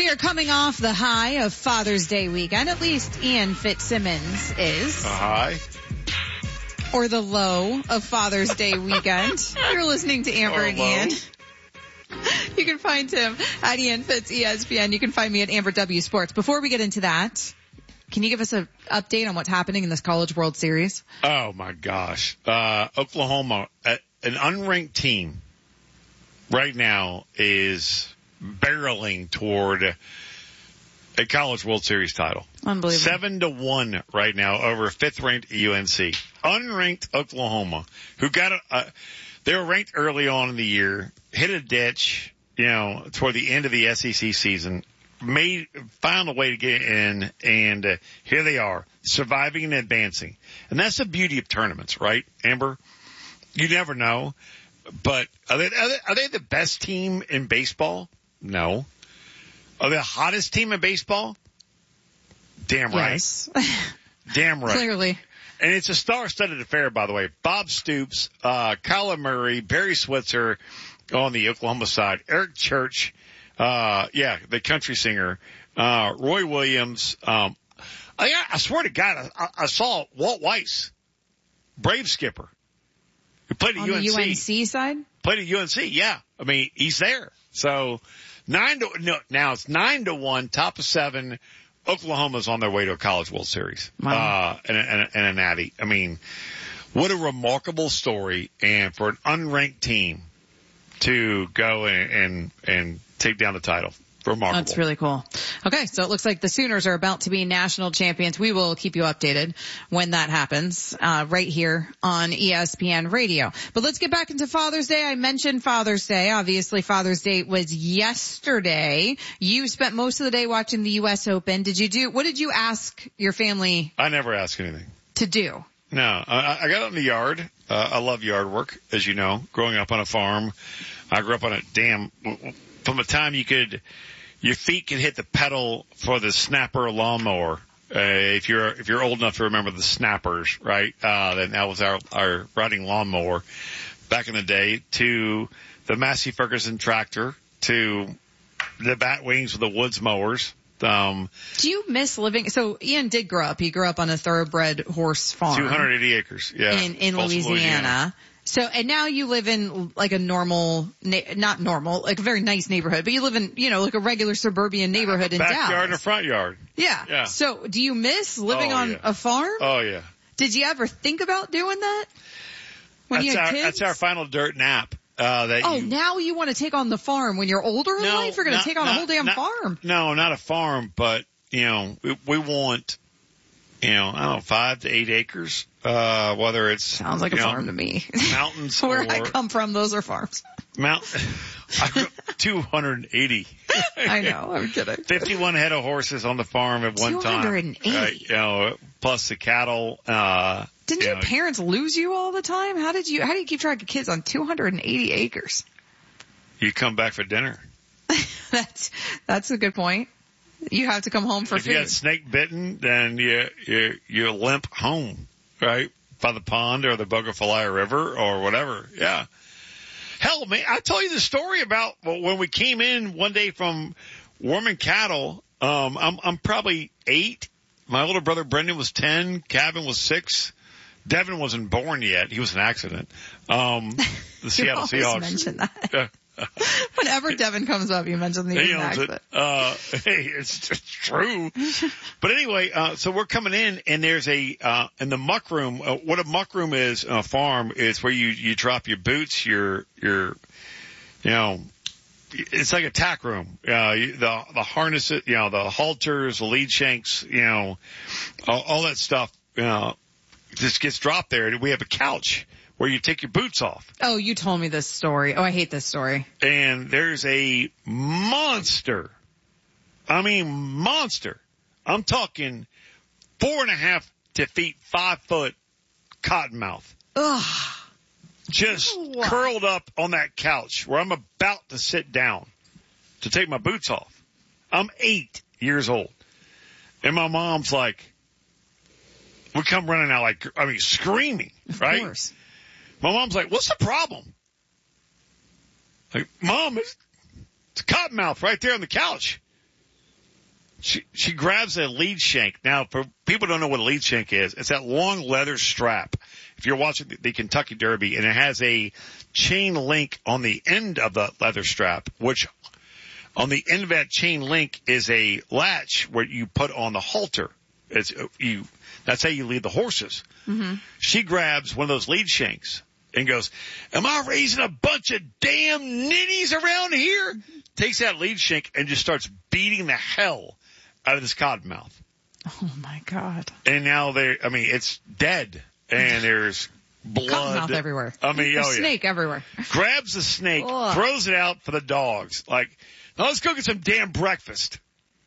We are coming off the high of Father's Day weekend. At least Ian Fitzsimmons is. A high? Or the low of Father's Day weekend. You're listening to Amber and Ian. You can find him at Ian Fitz ESPN. You can find me at Amber W Sports. Before we get into that, can you give us an update on what's happening in this College World Series? Oh my gosh. Oklahoma, an unranked team right now is barreling toward a College World Series title. Unbelievable. 7-1 right now over fifth-ranked UNC. Unranked Oklahoma, who got they were ranked early on in the year, hit a ditch, toward the end of the SEC season, found a way to get in, and here they are, surviving and advancing. And that's the beauty of tournaments, right, Amber? You never know. But are they the best team in baseball? No. Are they the hottest team in baseball? Damn right. Yes. Damn right. Clearly. And it's a star-studded affair, by the way. Bob Stoops, Kyler Murray, Barry Switzer on the Oklahoma side, Eric Church, the country singer, Roy Williams. I swear to God, I saw Walt Weiss, Brave skipper, who played at UNC. On the UNC side? Played at UNC, yeah. I mean, he's there. So, now it's 9-1, top of 7. Oklahoma's on their way to a College World Series. Wow. And a natty. I mean, what a remarkable story, and for an unranked team to go and take down the title. Remarkable. That's really cool. Okay, so it looks like the Sooners are about to be national champions. We will keep you updated when that happens, right here on ESPN Radio. But let's get back into Father's Day. I mentioned Father's Day. Obviously, Father's Day was yesterday. You spent most of the day watching the U.S. Open. What did you ask your family? I never ask anything. To do? No, I got out in the yard. I love yard work, as you know, growing up on a farm. I grew up on a from the time your feet could hit the pedal for the snapper lawnmower. If you're old enough to remember the snappers, right? Then that was our riding lawnmower back in the day, to the Massey Ferguson tractor, to the bat wings with the woods mowers. Do you miss living? So Ian did grow up. He grew up on a thoroughbred horse farm. 280 acres. Yeah. In Louisiana. So, and now you live in like a normal, not normal, like a very nice neighborhood, but you live in, like a regular suburban neighborhood in Dallas. Backyard and a front yard. Yeah. So do you miss living on a farm? Oh yeah. Did you ever think about doing that when you had kids? That's our final dirt nap. Now you want to take on the farm when you're older in life? You're going to take on a whole damn farm. No, not a farm, but, we want, 5 to 8 acres. Whether it's. Sounds like a farm to me. Mountains. Where I come from, those are farms. I grew up 280. I know, I'm kidding. 51 head of horses on the farm at one time. 280. Plus the cattle. Didn't your parents lose you all the time? How do you keep track of kids on 280 acres? You come back for dinner. That's a good point. You have to come home for food. If you got snake bitten, then you limp home, right? By the pond or the Bogafalaya River or whatever. Yeah. Hell, man, I told you the story about when we came in one day from warming cattle. I'm probably 8. My older brother Brendan was 10. Kevin was 6. Devin wasn't born yet. He was an accident. The Seattle Seahawks. Mention that. Whenever Devin comes up, you mention the accident. Hey, it's true. But anyway, so we're coming in, and there's in the muck room. What a muck room is on a farm is where you drop your boots, it's like a tack room. The harnesses, the halters, the lead shanks, all that stuff, just gets dropped there. We have a couch where you take your boots off. Oh, you told me this story. Oh, I hate this story. And there's a monster. I mean, monster. I'm talking 4.5 feet, 5 foot cottonmouth. Ugh. Just curled up on that couch where I'm about to sit down to take my boots off. I'm 8 years old. And my mom's like, we come running out screaming, right? Of course. My mom's like, what's the problem? Like, Mom, it's a cottonmouth right there on the couch. she grabs a lead shank. Now, for people who don't know what a lead shank is, it's that long leather strap. If you're watching the Kentucky Derby, and it has a chain link on the end of the leather strap, which on the end of that chain link is a latch where you put on the halter. That's how you lead the horses. Mm-hmm. She grabs one of those lead shanks and goes, am I raising a bunch of damn ninnies around here? Takes that lead shank and just starts beating the hell out of this cottonmouth. Oh my God. And now it's dead and there's blood. Cottonmouth everywhere. Snake everywhere. Grabs the snake, throws it out for the dogs. Like, now let's go get some damn breakfast.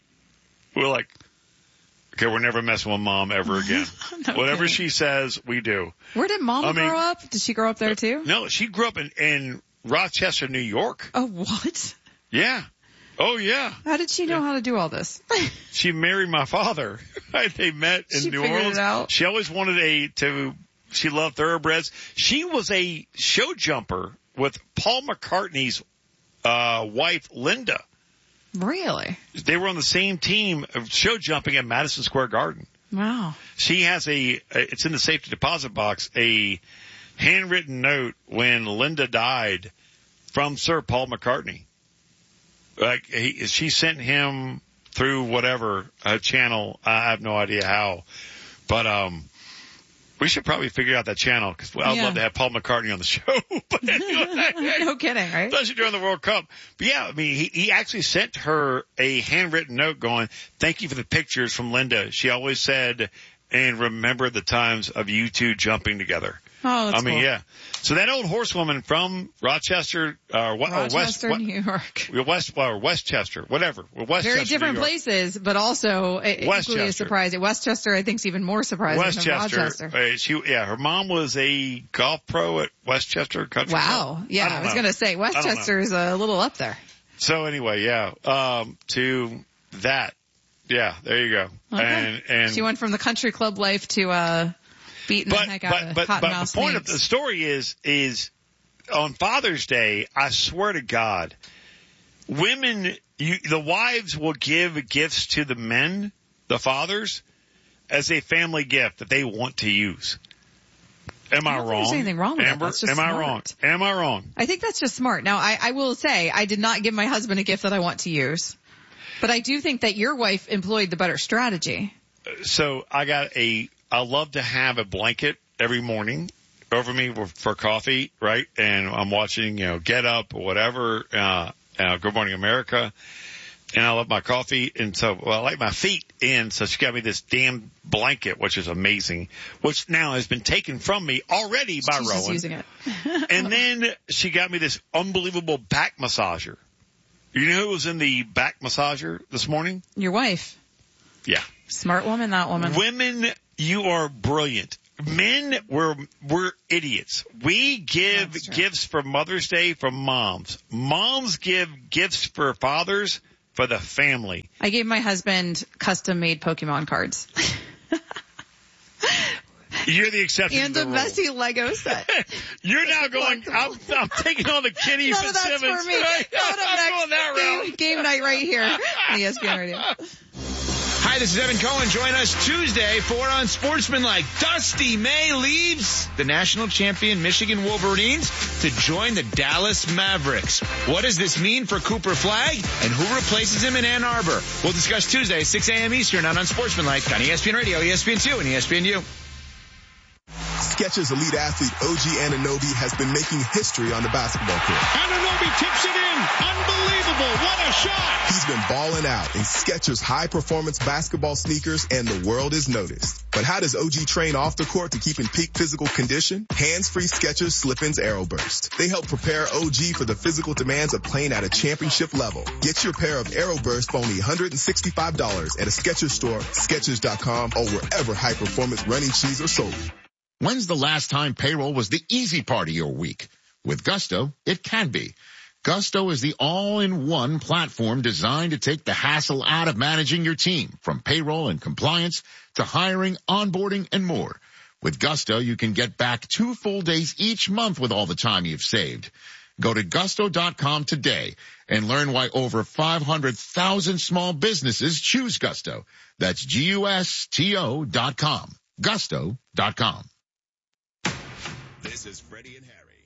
We're like, okay, we're never messing with Mom ever again. Whatever she says, we do. Where did Mom grow up? Did she grow up there too? No, she grew up in Rochester, New York. Oh, what? Yeah. Oh, yeah. How did she know how to do all this? She married my father. They met in New Orleans. It out. She always wanted she loved thoroughbreds. She was a show jumper with Paul McCartney's wife, Linda. Really? They were on the same team of show jumping at Madison Square Garden. Wow. She has it's in the safety deposit box, a handwritten note when Linda died from Sir Paul McCartney. Like, she sent him through whatever channel. I have no idea how, but, we should probably figure out that channel because I'd love to have Paul McCartney on the show. But anyway, no kidding, right? Especially during the World Cup. But yeah, I mean, he actually sent her a handwritten note going, thank you for the pictures from Linda. She always said, and remember the times of you two jumping together. Oh, that's cool. Yeah. So that old horsewoman from Rochester, New York. Westchester, whatever. Westchester, very different places, but also equally as surprising. Westchester, I think, is even more surprising than Rochester. Her mom was a golf pro at Westchester Country Club. Wow. Yeah, I was going to say Westchester is a little up there. So anyway, to that. Yeah, there you go. Okay. And she went from the country club life to beating the heck out of Cottonmouth But the point of the story is on Father's Day, I swear to God, the wives will give gifts to the men, the fathers, as a family gift that they want to use. Am I wrong? There's anything wrong with Amber, that. That's just smart. Am I wrong? I think that's just smart. Now, I will say I did not give my husband a gift that I want to use. But I do think that your wife employed the better strategy. So I love to have a blanket every morning over me for coffee, right? And I'm watching, Get Up or whatever, Good Morning America. And I love my coffee. And so, I like my feet in. So she got me this damn blanket, which is amazing, which now has been taken from me already by Rowan. She's using it. And then she got me this unbelievable back massager. You know who was in the back massager this morning? Your wife. Yeah. Smart woman, that woman. Women, you are brilliant. Men, we're idiots. We give gifts for Mother's Day for moms. Moms give gifts for fathers for the family. I gave my husband custom-made Pokemon cards. You're the exception and to the a rule. messy Lego set. You're now going, I'm taking on the Kenny Fitzsimmons. That's for me. I'm going that route. Game night right here on ESPN Radio. Hi, this is Evan Cohen. Join us Tuesday for Unsportsmanlike. Dusty May leaves the national champion Michigan Wolverines to join the Dallas Mavericks. What does this mean for Cooper Flagg and who replaces him in Ann Arbor? We'll discuss Tuesday, 6 a.m. Eastern on Unsportsmanlike on ESPN Radio, ESPN2, and ESPNU. Skechers elite athlete OG Anunoby has been making history on the basketball court. Anunoby tips it in. Unbelievable. What a shot. He's been balling out in Skechers high-performance basketball sneakers, and the world is noticed. But how does OG train off the court to keep in peak physical condition? Hands-free Skechers Slip-ins Aeroburst. They help prepare OG for the physical demands of playing at a championship level. Get your pair of Aeroburst for only $165 at a Skechers store, Skechers.com, or wherever high-performance running shoes are sold. When's the last time payroll was the easy part of your week? With Gusto, it can be. Gusto is the all-in-one platform designed to take the hassle out of managing your team, from payroll and compliance to hiring, onboarding, and more. With Gusto, you can get back 2 full days each month with all the time you've saved. Go to gusto.com today and learn why over 500,000 small businesses choose Gusto. That's GUSTO.com. Gusto.com. This is Freddie and Harry.